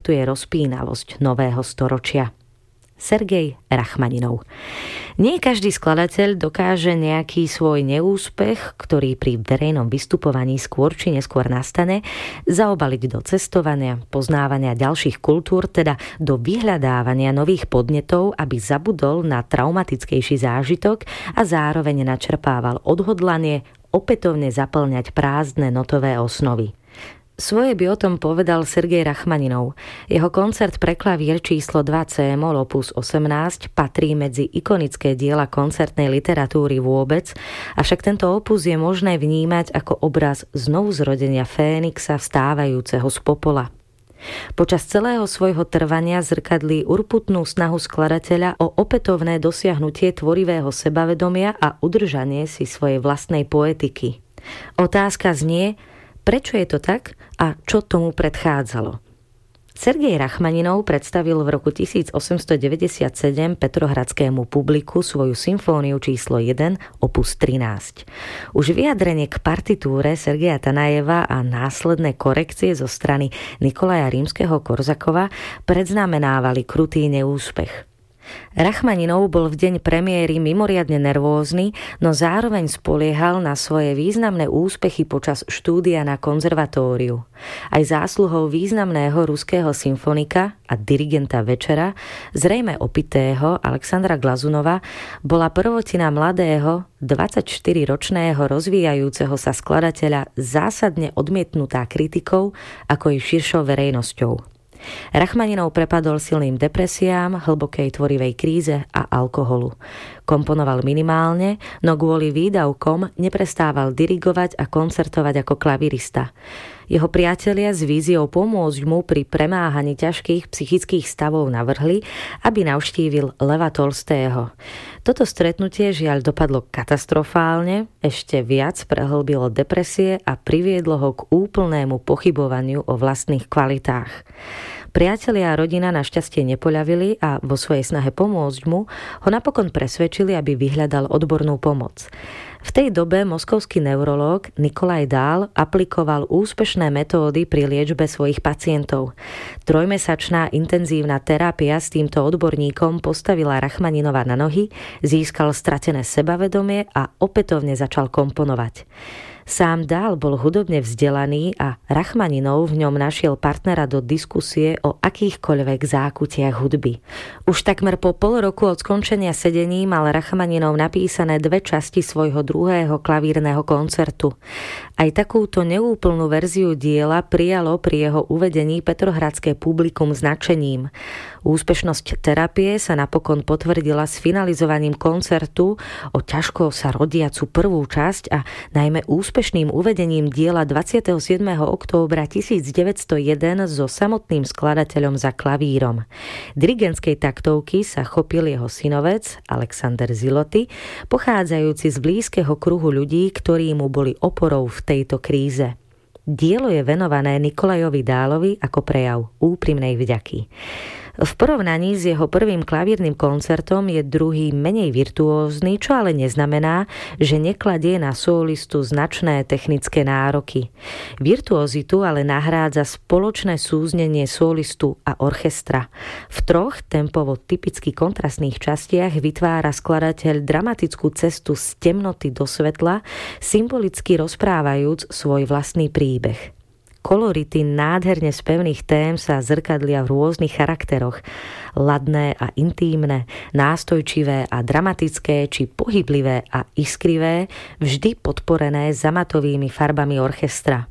reflektuje rozpínavosť nového storočia. Sergej Rachmaninov. Nie každý skladateľ dokáže nejaký svoj neúspech, ktorý pri verejnom vystupovaní skôr či neskôr nastane, zaobaliť do cestovania, poznávania ďalších kultúr, teda do vyhľadávania nových podnetov, aby zabudol na traumatickejší zážitok a zároveň načerpával odhodlanie opätovne zaplňať prázdne notové osnovy. Svoje by o tom povedal Sergej Rachmaninov. Jeho koncert pre klavír číslo 2 C-moll opus 18 patrí medzi ikonické diela koncertnej literatúry vôbec, avšak tento opus je možné vnímať ako obraz znovuzrodenia Fénixa vstávajúceho z popola. Počas celého svojho trvania zrkadlí urputnú snahu skladateľa o opätovné dosiahnutie tvorivého sebavedomia a udržanie si svojej vlastnej poetiky. Otázka znie, prečo je to tak a čo tomu predchádzalo? Sergej Rachmaninov predstavil v roku 1897 petrohradskému publiku svoju symfóniu číslo 1 opus 13. Už vyjadrenie k partitúre Sergeja Tanajeva a následné korekcie zo strany Nikolaja Rímskeho-Korzakova predznamenávali krutý neúspech. Rachmaninov bol v deň premiéry mimoriadne nervózny, no zároveň spoliehal na svoje významné úspechy počas štúdia na konzervatóriu. Aj zásluhou významného ruského symfonika a dirigenta večera, zrejme opitého Alexandra Glazunova, bola prvotina mladého, 24-ročného rozvíjajúceho sa skladateľa zásadne odmietnutá kritikou ako i širšou verejnosťou. Rachmaninov prepadol silným depresiám, hlbokej tvorivej kríze a alkoholu. Komponoval minimálne, no kvôli výdavkom neprestával dirigovať a koncertovať ako klavirista. Jeho priatelia s víziou pomôcť mu pri premáhaní ťažkých psychických stavov navrhli, aby navštívil Leva Tolstého. Toto stretnutie žiaľ dopadlo katastrofálne, ešte viac prehlbilo depresie a priviedlo ho k úplnému pochybovaniu o vlastných kvalitách. Priatelia a rodina našťastie nepoľavili a vo svojej snahe pomôcť mu ho napokon presvedčili, aby vyhľadal odbornú pomoc. V tej dobe moskovský neurológ Nikolaj Dál aplikoval úspešné metódy pri liečbe svojich pacientov. 3-mesačná intenzívna terapia s týmto odborníkom postavila Rachmaninova na nohy, získal stratené sebavedomie a opätovne začal komponovať. Sám Dál bol hudobne vzdelaný a Rachmaninov v ňom našiel partnera do diskusie o akýchkoľvek zákutiach hudby. Už takmer po pol roku od skončenia sedení mal Rachmaninov napísané 2 časti svojho druhého klavírneho koncertu. Aj takúto neúplnú verziu diela prijalo pri jeho uvedení petrohradské publikum s nadšením. Úspešnosť terapie sa napokon potvrdila s finalizovaním koncertu o ťažko sa rodiacu prvú časť a najmä úspešným uvedením diela 27. októbra 1901 so samotným skladateľom za klavírom. Dirigentskej taktovky sa chopil jeho synovec Alexander Ziloty, pochádzajúci z blízkeho kruhu ľudí, ktorí mu boli oporou v tejto kríze. Dielo je venované Nikolajovi Dálovi ako prejav úprimnej vďaky. V porovnaní s jeho prvým klavírnym koncertom je druhý menej virtuózny, čo ale neznamená, že nekladie na solistu značné technické nároky. Virtuózitu ale nahrádza spoločné súznenie solistu a orchestra. V 3 tempovo typicky kontrastných častiach vytvára skladateľ dramatickú cestu z temnoty do svetla, symbolicky rozprávajúc svoj vlastný príbeh. Kolority nádherne spevných tém sa zrkadlia v rôznych charakteroch. Ladné a intímne, nástojčivé a dramatické, či pohyblivé a iskrivé, vždy podporené zamatovými farbami orchestra.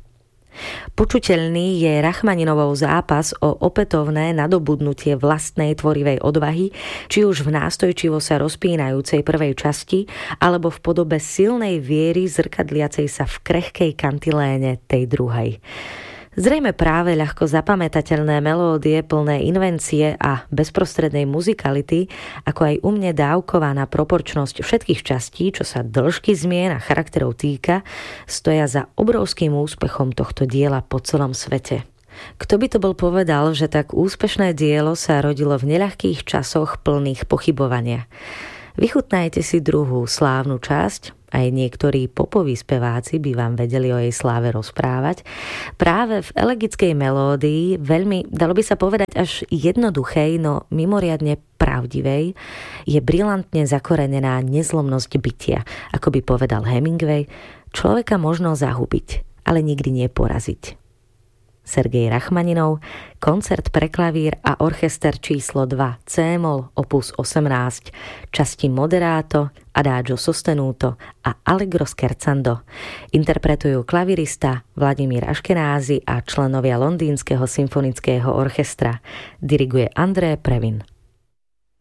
Počuteľný je Rachmaninovov zápas o opätovné nadobudnutie vlastnej tvorivej odvahy, či už v nástojčivo sa rozpínajúcej prvej časti, alebo v podobe silnej viery zrkadliacej sa v krehkej kantiléne tej druhej. Zrejme práve ľahko zapamätateľné melódie plné invencie a bezprostrednej muzikality, ako aj umne dávkovaná proporčnosť všetkých častí, čo sa dĺžky zmien a charakterov týka, stoja za obrovským úspechom tohto diela po celom svete. Kto by to bol povedal, že tak úspešné dielo sa rodilo v neľahkých časoch plných pochybovania. Vychutnajte si druhú slávnu časť aj niektorí popoví speváci by vám vedeli o jej sláve rozprávať. Práve v elegickej melódii, veľmi, dalo by sa povedať až jednoduchej, no mimoriadne pravdivej, je brilantne zakorenená nezlomnosť bytia. Ako by povedal Hemingway, človeka možno zahubiť, ale nikdy nie poraziť. Sergej Rachmaninov, koncert pre klavír a orchester číslo 2 C-moll opus 18, časti Moderato, Adagio sostenuto a Allegro scherzando. Interpretujú klavirista Vladimír Aškenázy a členovia Londýnskeho symfonického orchestra. Diriguje André Previn.